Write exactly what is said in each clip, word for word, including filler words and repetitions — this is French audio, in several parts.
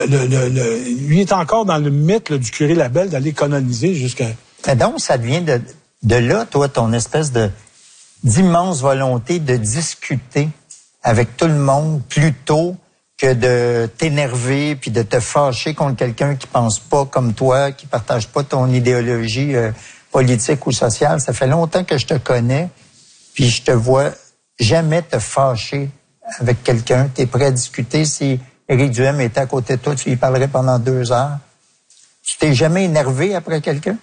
Le, le, le, lui est encore dans le mythe là, du curé Labelle d'aller coloniser jusqu'à... Mais donc, ça devient de, de là, toi, ton espèce de d'immense volonté de discuter avec tout le monde plutôt que de t'énerver puis de te fâcher contre quelqu'un qui pense pas comme toi, qui partage pas ton idéologie euh, politique ou sociale. Ça fait longtemps que je te connais, puis je te vois jamais te fâcher avec quelqu'un. Tu es prêt à discuter. Si Éric Duhem était à côté de toi, tu lui parlerais pendant deux heures. Tu t'es jamais énervé après quelqu'un?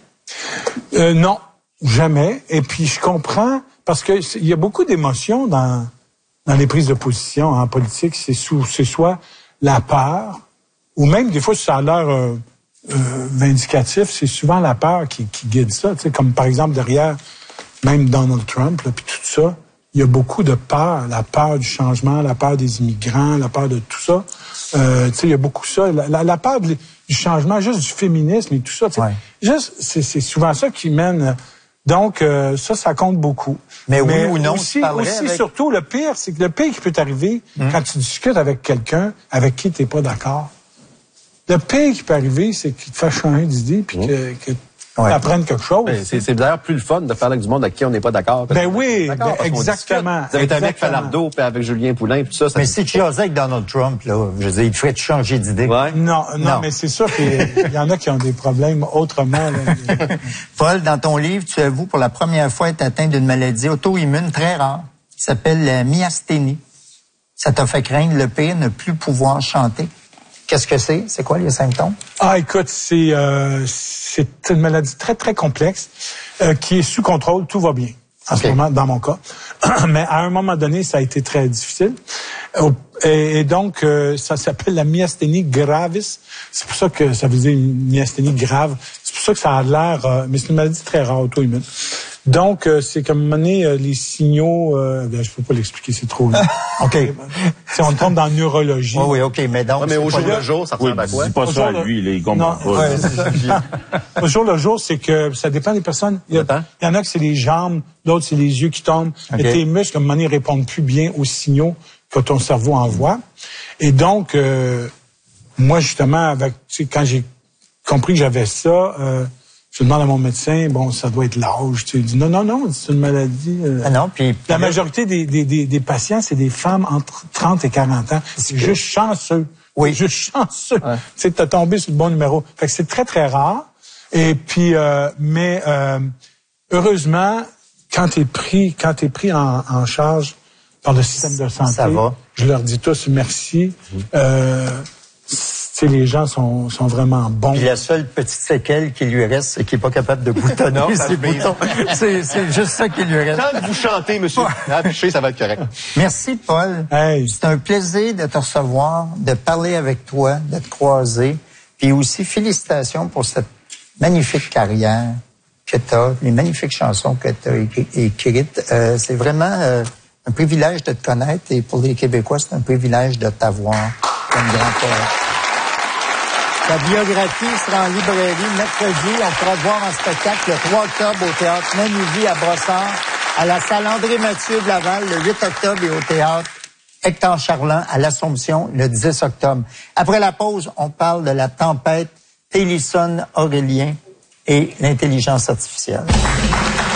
Euh, non, jamais. Et puis je comprends, parce que il y a beaucoup d'émotions dans dans les prises de position en politique. C'est sous, c'est soit la peur, ou même des fois ça a l'air euh, euh, vindicatif. C'est souvent la peur qui, qui guide ça. Tu sais, comme par exemple derrière même Donald Trump, là, puis tout ça, il y a beaucoup de peur, la peur du changement, la peur des immigrants, la peur de tout ça. Euh, tu sais, il y a beaucoup ça, la, la, la peur de, du changement, juste du féminisme et tout ça. Tu sais, ouais. Juste, c'est, c'est souvent ça qui mène. Donc euh, ça, ça compte beaucoup. Mais, Mais oui ou non, aussi, aussi avec... surtout, le pire, c'est que le pire qui peut t'arriver hum. quand tu discutes avec quelqu'un avec qui t'es pas d'accord. Le pire qui peut arriver, c'est qu'il te fait changer d'idée puis hum. que, que ouais. t'apprennes quelque chose. Ben, c'est, c'est d'ailleurs plus le fun de faire avec du monde avec qui on n'est pas d'accord. Ben oui, ben exactement. Vous avez avec Falardeau, puis avec Julien Poulin, tout ça. ça mais si tu jasais avec Donald Trump, là, je veux dire, il te ferait te changer d'idée. Ouais. Non, non, non, mais c'est sûr qu'il y en a qui ont des problèmes autrement. Là. Paul, dans ton livre, tu avoues pour la première fois être atteint d'une maladie auto-immune très rare qui s'appelle la myasthénie. Ça t'a fait craindre le pire, ne plus pouvoir chanter. Qu'est-ce que c'est? C'est quoi les symptômes? Ah, écoute, c'est euh, c'est une maladie très, très complexe euh, qui est sous contrôle. Tout va bien en okay. ce moment, dans mon cas. Mais à un moment donné, ça a été très difficile. Et, et donc, euh, ça s'appelle la myasthénie gravis. C'est pour ça que ça veut dire une myasthénie grave. C'est pour ça que ça a l'air... Euh, mais c'est une maladie très rare, auto-immune. Donc, euh, c'est comme mener euh, les signaux... Euh, ben, je peux pas l'expliquer, c'est trop long. OK. Si on tombe dans la neurologie. Oui, oui, OK. Mais donc... Non, mais au jour le jour, ça ressemble oui, à quoi? Dis pas au ça à le... lui, là, il comprend pas. Ouais, c'est ça. Au jour le jour, c'est que ça dépend des personnes. Il y, a, il y en a que c'est les jambes, d'autres c'est les yeux qui tombent. Okay. Et tes muscles, à un moment donné, répondent plus bien aux signaux que ton cerveau envoie. Et donc, euh, moi, justement, avec, tu sais, quand j'ai compris que j'avais ça... Euh, je demande à mon médecin, bon, ça doit être l'âge. Tu sais, il dit non, non, non, c'est une maladie. Euh, ah non, puis la majorité des, des, des, des patients, c'est des femmes entre trente et quarante ans. C'est que... juste chanceux. Oui. C'est juste chanceux. Ouais. Tu sais, t'as tombé sur le bon numéro. Fait que c'est très, très rare. Et puis, euh, mais euh, heureusement, quand t'es pris, quand t'es pris en, en charge par le système de santé, ça va. Je leur dis tous merci. Mmh. Euh, Tu sais, les gens sont, sont vraiment bons. Puis la seule petite séquelle qui lui reste, c'est qu'il n'est pas capable de boutonner ses boutons. C'est, c'est juste ça qui lui reste. Tant que vous chantez, monsieur, affiché, ça va être correct. Merci, Paul. Hey. C'est un plaisir de te recevoir, de parler avec toi, de te croiser. Puis aussi, félicitations pour cette magnifique carrière que tu as, les magnifiques chansons que tu as écrites. Euh, c'est vraiment euh, un privilège de te connaître et pour les Québécois, c'est un privilège de t'avoir comme grand poète. Ta biographie sera en librairie mercredi. On pourra te voir en spectacle le trois octobre au Théâtre Manouvi à Brossard, à la salle André-Mathieu de Laval le huit octobre et au Théâtre Hector Charland à l'Assomption le dix octobre. Après la pause, on parle de la tempête Télison Aurélien et l'intelligence artificielle.